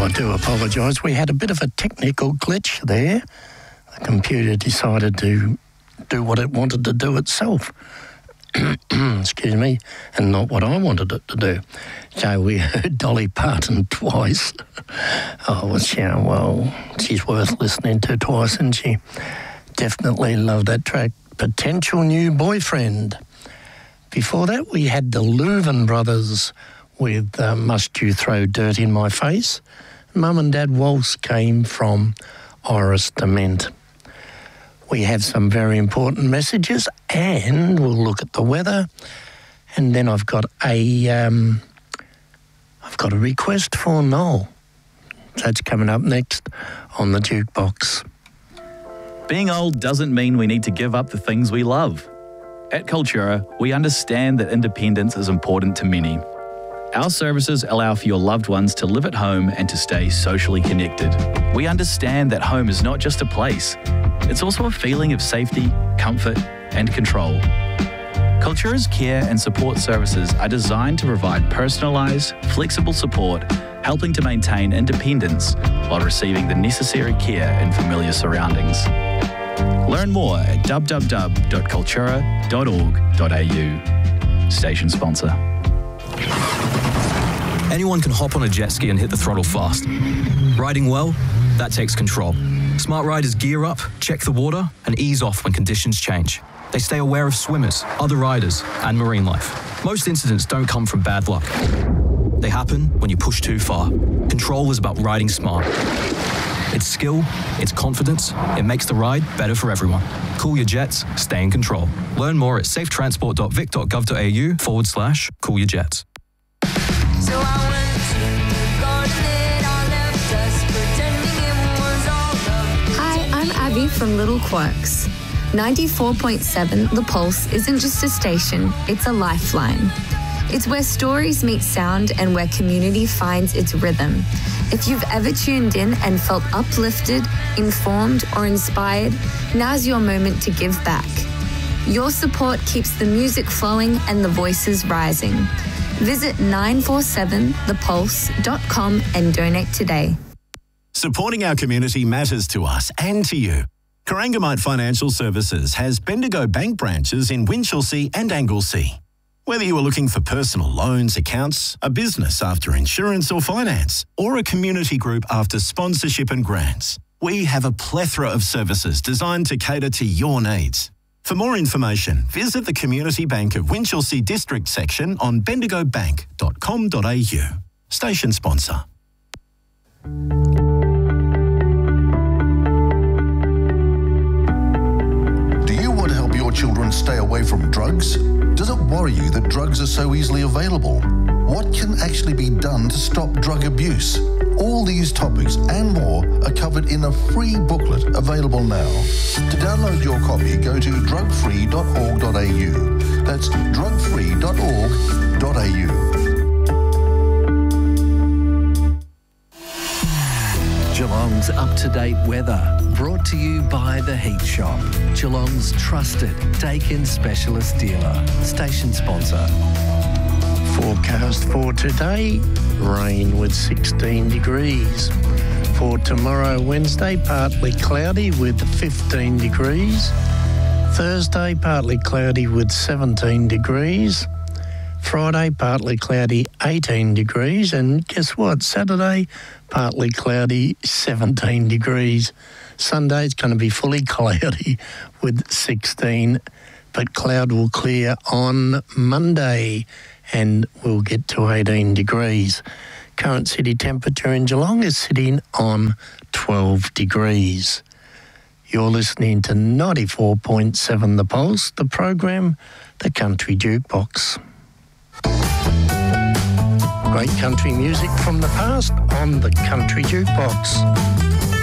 I do apologise. We had a bit of a technical glitch there. The computer decided to do what it wanted to do itself. Excuse me, and not what I wanted it to do. So we heard Dolly Parton twice. She's worth listening to twice, isn't she? Definitely love that track, Potential New Boyfriend. Before that, we had the Leuven Brothers with Must You Throw Dirt in My Face. Mum and Dad Waltz came from Iris Dement. We have some very important messages, and we'll look at the weather. And then I've got a request for Noel. That's coming up next on the Jukebox. Being old doesn't mean we need to give up the things we love. At Cultura, we understand that independence is important to many. Our services allow for your loved ones to live at home and to stay socially connected. We understand that home is not just a place. It's also a feeling of safety, comfort, and control. Cultura's care and support services are designed to provide personalised, flexible support, helping to maintain independence while receiving the necessary care in familiar surroundings. Learn more at www.cultura.org.au. Station sponsor. Anyone can hop on a jet ski and hit the throttle fast. Riding well, that takes control. Smart riders gear up, check the water, and ease off when conditions change. They stay aware of swimmers, other riders, and marine life. Most incidents don't come from bad luck. They happen when you push too far. Control is about riding smart. It's skill, it's confidence, it makes the ride better for everyone. Cool your jets, stay in control. Learn more at safetransport.vic.gov.au/coolyourjets. So I went to the garden and I left us pretending it was all love. Hi, I'm Abby from Little Quirks. 94.7 The Pulse isn't just a station, it's a lifeline. It's where stories meet sound and where community finds its rhythm. If you've ever tuned in and felt uplifted, informed, or inspired, now's your moment to give back. Your support keeps the music flowing and the voices rising. Visit 947thepulse.com and donate today. Supporting our community matters to us and to you. Corangamite Financial Services has Bendigo Bank branches in Winchelsea and Anglesea. Whether you are looking for personal loans, accounts, a business after insurance or finance, or a community group after sponsorship and grants, we have a plethora of services designed to cater to your needs. For more information, visit the Community Bank of Winchelsea District section on bendigobank.com.au. Station sponsor. Do you want to help your children stay away from drugs? Does it worry you that drugs are so easily available? What can actually be done to stop drug abuse? All these topics and more are covered in a free booklet available now. To download your copy, go to drugfree.org.au. That's drugfree.org.au. Geelong's up-to-date weather, brought to you by The Heat Shop, Geelong's trusted Dakin specialist dealer. Station sponsor. Forecast for today, rain with 16 degrees. For tomorrow, Wednesday, partly cloudy with 15 degrees. Thursday, partly cloudy with 17 degrees. Friday, partly cloudy, 18 degrees. And guess what? Saturday, partly cloudy, 17 degrees. Sunday, it's going to be fully cloudy with 16, but cloud will clear on Monday and we'll get to 18 degrees. Current city temperature in Geelong is sitting on 12 degrees. You're listening to 94.7 The Pulse, the program, The Country Jukebox. Great country music from the past on the Country Jukebox.